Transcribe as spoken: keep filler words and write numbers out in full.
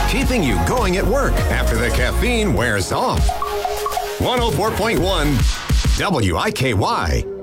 keeping you going at work after the caffeine wears off. one oh four point one W I K Y.